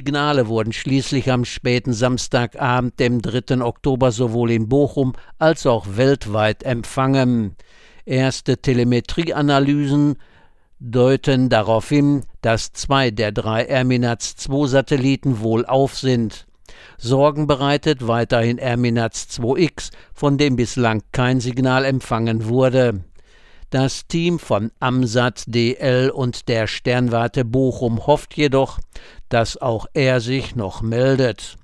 Signale wurden schließlich am späten Samstagabend, dem 3. Oktober, sowohl in Bochum als auch weltweit empfangen. Erste Telemetrieanalysen deuten darauf hin, dass 2 der 3 Erminaz-2-Satelliten wohlauf sind. Sorgen bereitet weiterhin Erminaz-2X, von dem bislang kein Signal empfangen wurde. Das Team von AMSAT, DL und der Sternwarte Bochum hofft jedoch, dass auch er sich noch meldet.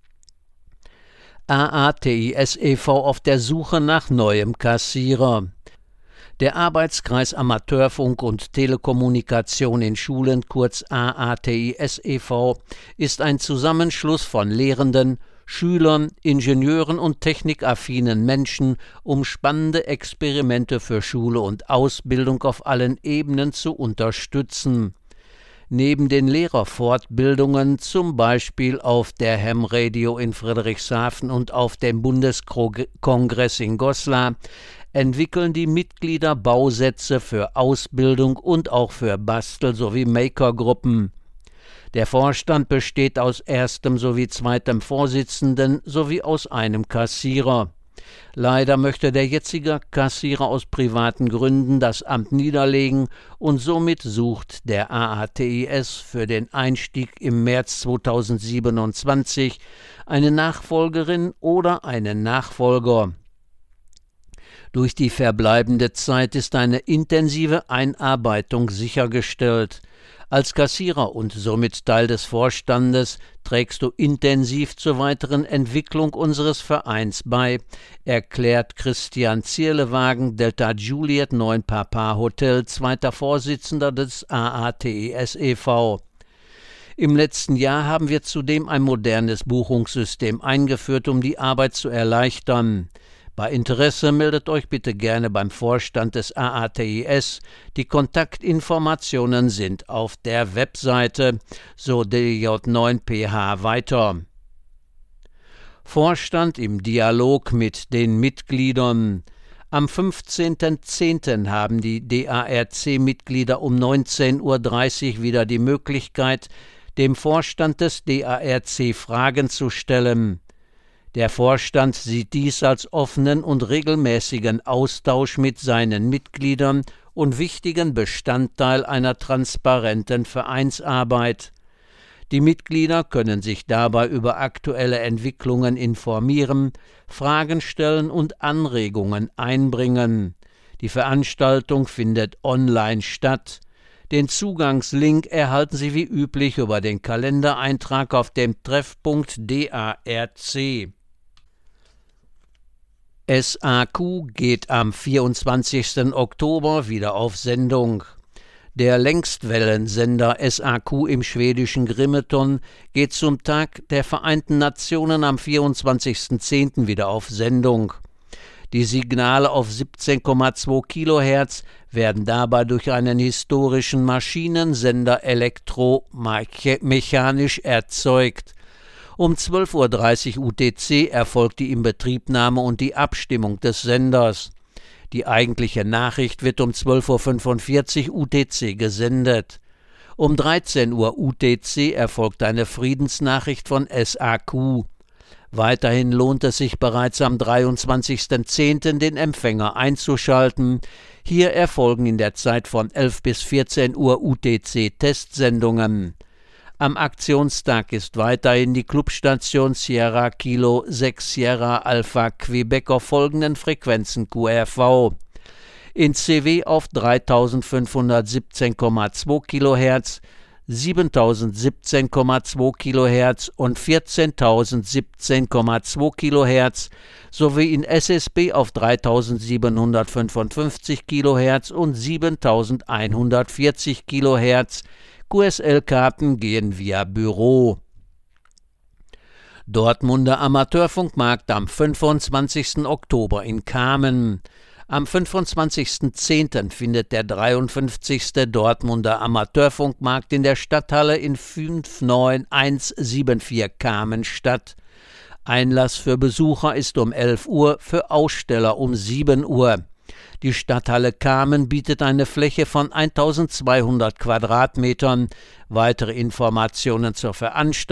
AATIS e.V. auf der Suche nach neuem Kassierer. Der Arbeitskreis Amateurfunk und Telekommunikation in Schulen, kurz AATIS e.V., ist ein Zusammenschluss von Lehrenden, Schülern, Ingenieuren und technikaffinen Menschen, um spannende Experimente für Schule und Ausbildung auf allen Ebenen zu unterstützen. Neben den Lehrerfortbildungen, zum Beispiel auf der Ham Radio in Friedrichshafen und auf dem Bundeskongress in Goslar, entwickeln die Mitglieder Bausätze für Ausbildung und auch für Bastel- sowie Makergruppen. Der Vorstand besteht aus erstem sowie zweitem Vorsitzenden sowie aus einem Kassierer. Leider möchte der jetzige Kassierer aus privaten Gründen das Amt niederlegen und somit sucht der AATIS für den Einstieg im März 2027 eine Nachfolgerin oder einen Nachfolger. Durch die verbleibende Zeit ist eine intensive Einarbeitung sichergestellt. Als Kassierer und somit Teil des Vorstandes trägst du intensiv zur weiteren Entwicklung unseres Vereins bei, erklärt Christian Zierlewagen, Delta Juliet 9 Papa Hotel, zweiter Vorsitzender des AATIS e.V. Im letzten Jahr haben wir zudem ein modernes Buchungssystem eingeführt, um die Arbeit zu erleichtern. Bei Interesse meldet euch bitte gerne beim Vorstand des AATIS. Die Kontaktinformationen sind auf der Webseite, so DJ9PH weiter. Vorstand im Dialog mit den Mitgliedern. Am 15.10. haben die DARC-Mitglieder um 19:30 Uhr wieder die Möglichkeit, dem Vorstand des DARC Fragen zu stellen. Der Vorstand sieht dies als offenen und regelmäßigen Austausch mit seinen Mitgliedern und wichtigen Bestandteil einer transparenten Vereinsarbeit. Die Mitglieder können sich dabei über aktuelle Entwicklungen informieren, Fragen stellen und Anregungen einbringen. Die Veranstaltung findet online statt. Den Zugangslink erhalten Sie wie üblich über den Kalendereintrag auf dem Treffpunkt DARC. SAQ geht am 24. Oktober wieder auf Sendung. Der Längstwellensender SAQ im schwedischen Grimeton geht zum Tag der Vereinten Nationen am 24.10. wieder auf Sendung. Die Signale auf 17,2 kHz werden dabei durch einen historischen Maschinensender elektromechanisch erzeugt. Um 12:30 Uhr UTC erfolgt die Inbetriebnahme und die Abstimmung des Senders. Die eigentliche Nachricht wird um 12:45 Uhr UTC gesendet. Um 13 Uhr UTC erfolgt eine Friedensnachricht von SAQ. Weiterhin lohnt es sich bereits am 23.10. den Empfänger einzuschalten. Hier erfolgen in der Zeit von 11 bis 14 Uhr UTC Testsendungen. Am Aktionstag ist weiterhin die Clubstation Sierra Kilo 6 Sierra Alpha Quebec auf folgenden Frequenzen QRV. In CW auf 3517,2 kHz, 7017,2 kHz und 14017,2 kHz sowie in SSB auf 3755 kHz und 7140 kHz. QSL-Karten gehen via Büro. Dortmunder Amateurfunkmarkt am 25. Oktober in Kamen. Am 25.10. findet der 53. Dortmunder Amateurfunkmarkt in der Stadthalle in 59174 Kamen statt. Einlass für Besucher ist um 11 Uhr, für Aussteller um 7 Uhr. Die Stadthalle Kamen bietet eine Fläche von 1200 Quadratmetern. Weitere Informationen zur Veranstaltung